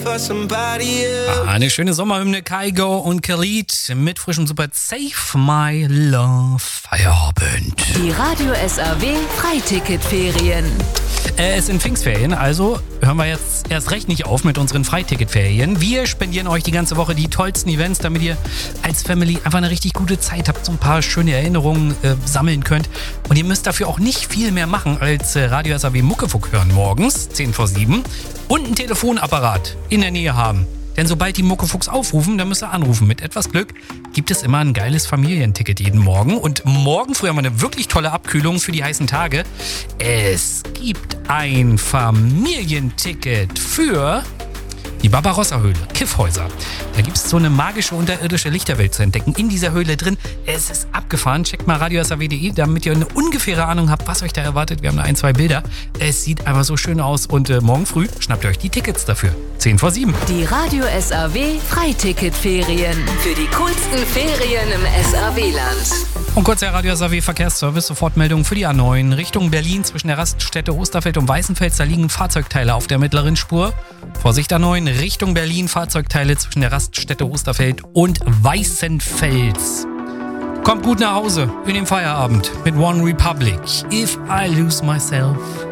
for somebody else. Eine schöne Sommerhymne, Kygo und Khalid mit frischem Super Save My Love Feierabend. Die Radio SAW Freiticketferien. Es sind Pfingstferien, also hören wir jetzt erst recht nicht auf mit unseren Freiticketferien. Wir spendieren euch die ganze Woche die tollsten Events, damit ihr als Family einfach eine richtig gute Zeit habt, so ein paar schöne Erinnerungen sammeln könnt. Und ihr müsst dafür auch nicht viel mehr machen, als Radio SAW Muckefuck hören morgens, 10 vor 7, und einen Telefonapparat in der Nähe haben. Denn sobald die Muckefucks aufrufen, dann müsst ihr anrufen. Mit etwas Glück gibt es immer ein geiles Familienticket jeden Morgen. Und morgen früh haben wir eine wirklich tolle Abkühlung für die heißen Tage. Es gibt ein Familienticket für die Barbarossa-Höhle, Kiffhäuser. Da gibt es so eine magische unterirdische Lichterwelt zu entdecken. In dieser Höhle drin. Es ist abgefahren. Checkt mal radiosaw.de, damit ihr eine ungefähre Ahnung habt, was euch da erwartet. Wir haben da 1, 2 Bilder. Es sieht einfach so schön aus. Und morgen früh schnappt ihr euch die Tickets dafür. 10 vor 7. Die Radio SAW Freiticketferien. Für die coolsten Ferien im SAW-Land. Und kurz der Radio SAW Verkehrsservice, Sofortmeldung für die A9 Richtung Berlin zwischen der Raststätte Osterfeld und Weißenfels. Da liegen Fahrzeugteile auf der mittleren Spur. Vorsicht A9 Richtung Berlin, Fahrzeugteile zwischen der Raststätte Osterfeld und Weißenfels. Kommt gut nach Hause in den Feierabend mit One Republic. If I Lose Myself.